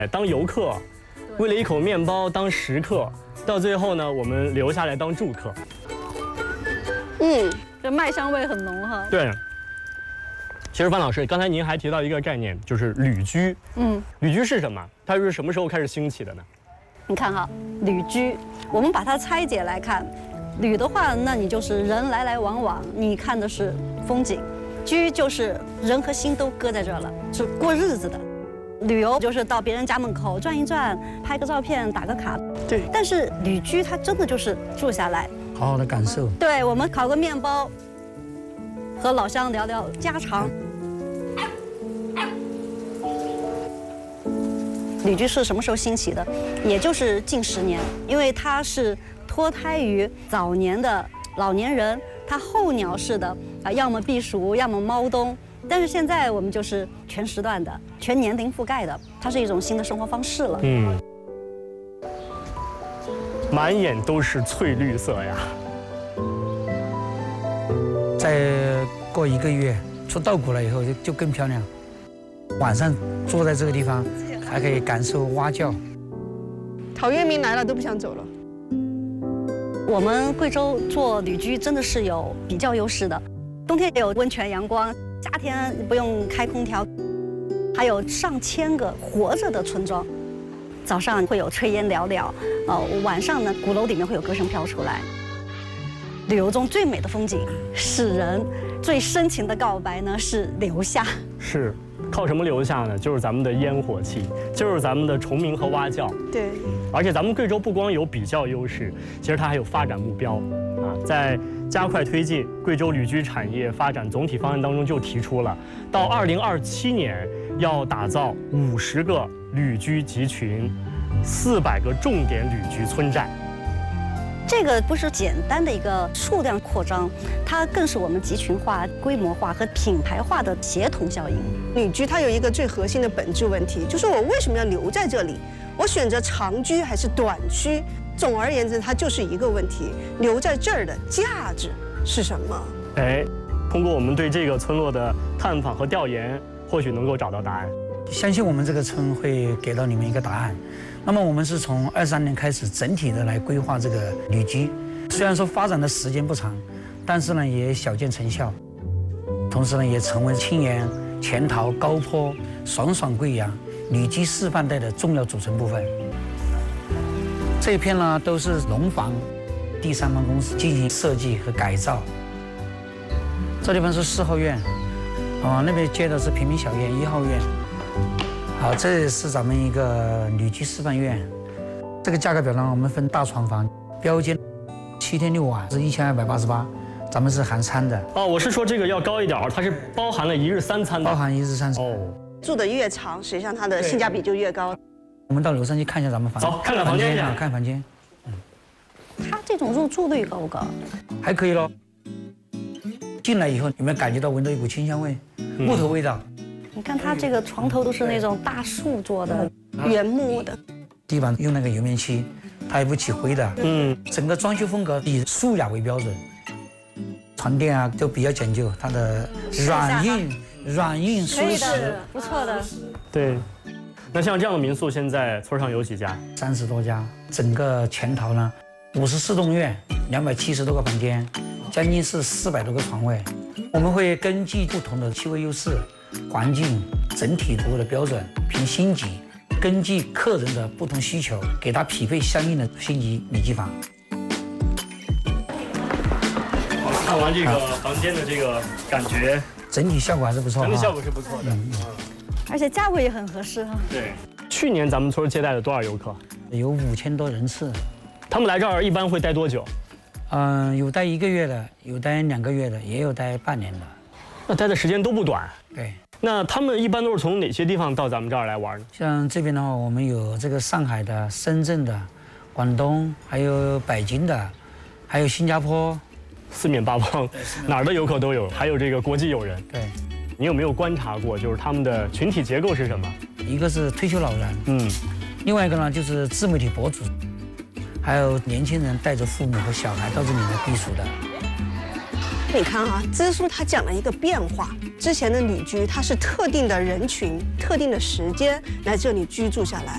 当游客，为了一口面包当食客，到最后呢，我们留下来当住客。 这麦香味很浓哈。 对。其实范老师，刚才您还提到一个概念，就是旅居。旅居是什么？它是什么时候开始兴起的呢？ 你看哈，旅居，我们把它拆解来看，旅的话，那你就是人来来往往，你看的是风景；居就是人和心都搁在这儿了，是过日子的。旅游就是到别人家门口转一转，拍个照片，打个卡。 对。 但是旅居它真的就是住下来， 好好的感受。 对，我们烤个面包，和老乡聊聊家常。旅居是什么时候兴起的？也就是近10年，因为它是脱胎于早年的老年人，他候鸟式的要么避暑，要么猫冬。但是现在我们就是全时段的、全年龄覆盖的，它是一种新的生活方式了。 满眼都是翠绿色呀。 再过1个月出稻谷了以后就更漂亮。晚上坐在这个地方，还可以感受蛙叫。 陶渊明来了都不想走了。 我们贵州做旅居真的是有比较优势的，冬天也有温泉阳光，夏天不用开空调，还有上千个活着的村庄。早上会有炊烟袅袅，晚上呢，鼓楼里面会有歌声飘出来。旅游中最美的风景是人，最深情的告白呢是留下。 是，靠什么留下呢？就是咱们的烟火气，就是咱们的虫鸣和蛙叫。 对。 而且咱们贵州不光有比较优势，其实它还有发展目标啊，在加快推进贵州旅居产业发展总体方案当中就提出了，到2027年要打造50个旅居集群，400个重点旅居村寨。 这个不是简单的一个数量扩张，它更是我们集群化、规模化和品牌化的协同效应。 旅居它有一个最核心的本质问题，就是我为什么要留在这里？我选择长居还是短居？总而言之，它就是一个问题：留在这儿的价值是什么？ 通过我们对这个村落的探访和调研，或许能够找到答案。 相信我们这个村会给到你们一个答案。那么我们是从23年开始整体的来规划这个旅居，虽然说发展的时间不长，但是呢也小见成效，同时呢也成为青岩、潜逃、高坡、爽爽贵阳旅居示范带的重要组成部分。这一片呢都是农房，第三方公司进行设计和改造。这地方是4号院，那边接的是平民小院1号院。好，这也是咱们一个旅居示范院。这个价格表呢，我们分大床房，标间7天6晚是1288，咱们是含餐的。 我是说这个要高一点，它是包含了1日3餐的。 包含1日3餐。 住的越长，实际上它的性价比就越高。 我们到楼上去看一下咱们房间。 走，看看房间去。 看房间。 它这种入住率高不高？ 还可以咯。进来以后，有没有感觉到闻到一股清香味？木头味道。 你看它这个床头都是那种大树做的， 原木的， 地板用那个油棉漆，它也不起灰的。整个装修风格以素雅为标准，床垫啊都比较讲究，它的软硬舒适， 不错的。 对，那像这样的民宿，现在村上有几家 ？30多家。整个潜逃呢，54栋院，270多个房间，将近是400多个床位。我们会根据不同的气味优势、环境整体服务的标准，凭星级，根据客人的不同需求，给他匹配相应的星级旅居房。 看完这个房间的这个感觉， 整体效果还是不错， 整体效果是不错的， 而且价位也很合适哈。 对，去年咱们村接待了多少游客？ 有5000多人次。 他们来这儿一般会待多久？ 有待1个月的，有待2个月的，也有待半年的。 那待的时间都不短。 对。 那他们一般都是从哪些地方到咱们这儿来玩呢？ 像这边的话，我们有这个上海的、深圳的、广东，还有北京的，还有新加坡， 四面八方，哪儿的游客都有，还有这个国际友人。 对。 你有没有观察过，就是他们的群体结构是什么？ 一个是退休老人，另外一个呢就是自媒体博主，还有年轻人带着父母和小孩到这里来避暑的。 你看啊，支书他讲了一个变化，之前的旅居它是特定的人群、特定的时间来这里居住下来，